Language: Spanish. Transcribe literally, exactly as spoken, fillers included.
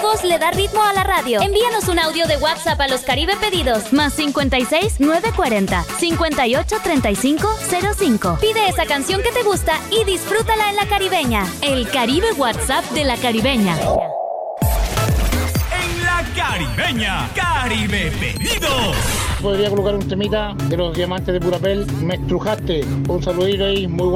voz le da ritmo a la radio. Envíanos un audio de WhatsApp a los Caribe Pedidos. Más cincuenta y seis, nueve cuarenta, cincuenta y ocho, treinta y cinco, cero cinco. Pide esa canción que te gusta y disfrútala en La Caribeña. El Caribe WhatsApp de La Caribeña. En La Caribeña, Caribe Pedidos. Podría colocar un temita de los diamantes de Purapel. Me estrujaste. Un saludito ahí, muy bueno.